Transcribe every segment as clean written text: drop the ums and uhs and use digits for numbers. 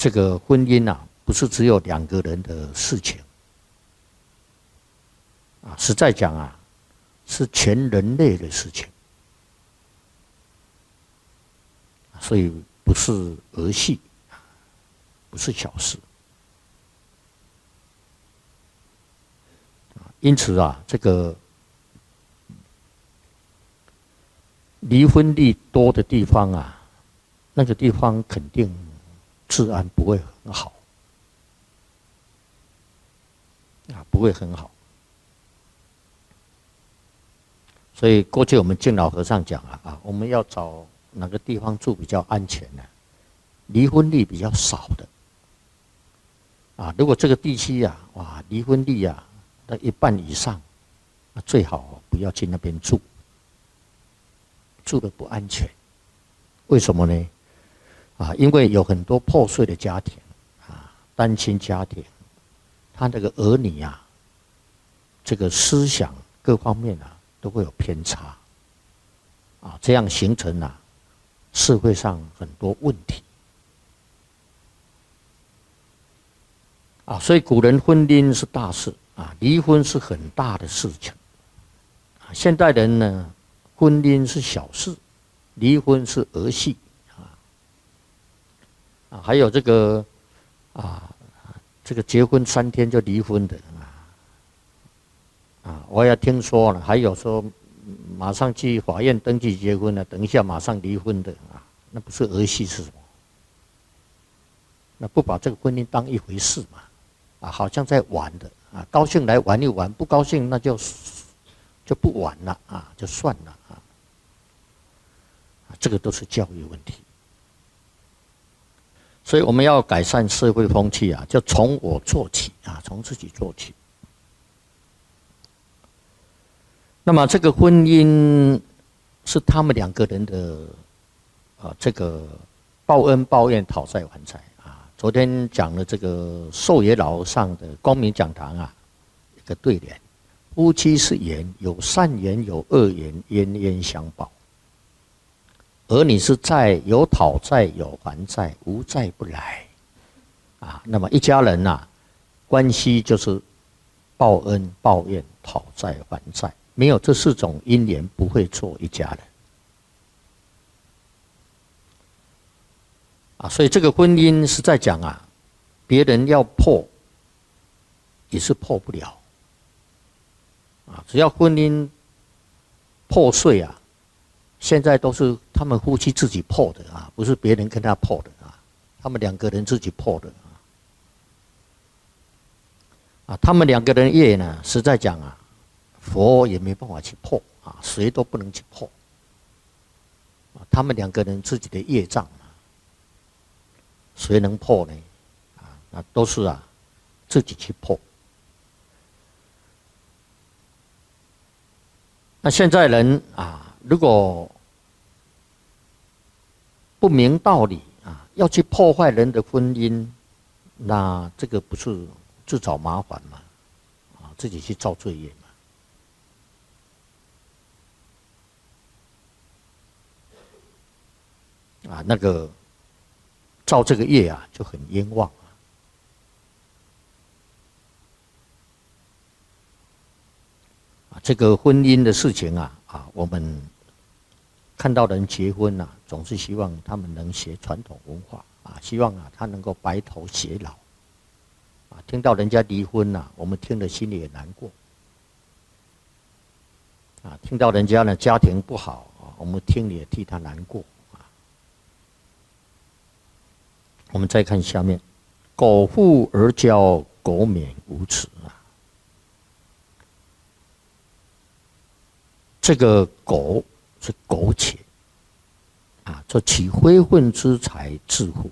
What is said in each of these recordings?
这个婚姻啊，不是只有两个人的事情啊，实在讲啊，是全人类的事情，所以不是儿戏，不是小事。因此啊，这个离婚率多的地方啊，那个地方肯定治安不会很好啊，不会很好。所以过去我们敬老和尚讲啊，我们要找哪个地方住比较安全呢？离婚率比较少的啊，如果这个地区啊，哇，离婚率啊，那一半以上，那最好不要去那边住，住的不安全。为什么呢？啊，因为有很多破碎的家庭啊，单亲家庭，他那个儿女啊，这个思想各方面啊，都会有偏差啊，这样形成啊，社会上很多问题啊，所以古人婚姻是大事啊，离婚是很大的事情啊。现代人呢，婚姻是小事，离婚是儿戏啊，还有这个这个结婚3天就离婚的啊，我也听说了，还有说马上去法院登记结婚了，等一下马上离婚的啊，那不是儿戏是什么？那不把这个婚姻当一回事嘛？啊，好像在玩的啊，高兴来玩一玩，不高兴那就不玩了啊，就算了啊。这个都是教育问题，所以我们要改善社会风气啊，就从我做起啊，从自己做起。那么这个婚姻是他们2个人的这个报恩报怨、讨债还债啊。昨天讲了这个寿爷老和尚的光明讲堂啊，一个对联：夫妻是缘，有善缘有恶缘，冤冤相报。儿女是债，有讨债有还债，无债不来啊。那么一家人啊，关系就是报恩报怨、讨债还债。没有这4种因缘，不会做一家人啊。所以这个婚姻是在讲啊，别人要破也是破不了啊。只要婚姻破碎啊，现在都是他们夫妻自己破的啊，不是别人跟他破的啊，他们2个人自己破的啊。他们2个人业呢，实在讲啊，佛也没办法去破啊，谁都不能去破啊。他们2个人自己的业障嘛，谁能破呢？啊，那都是啊自己去破。那现在人啊，如果不明道理啊，要去破坏人的婚姻，那这个不是自找麻烦吗？啊，自己去造罪业。啊，那个造这个业啊，就很冤枉啊。这个婚姻的事情啊，我们看到人结婚啊，总是希望他们能学传统文化啊，希望啊他能够白头偕老啊。听到人家离婚啊，我们听了心里也难过啊。听到人家呢家庭不好啊，我们听了也替他难过。我们再看下面，苟富而骄，苟免无耻啊。这个苟是苟且啊，这取非分之财致富，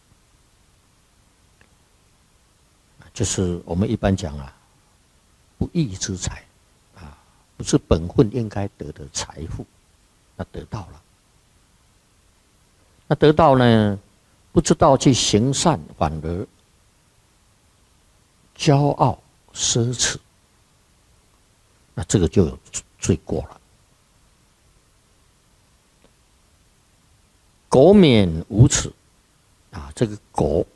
就是我们一般讲啊，不义之财啊，不是本分应该得的财富，那得到了，那得到呢？不知道去行善，反而骄傲奢侈，那这个就有罪过了。苟免无耻啊，这个苟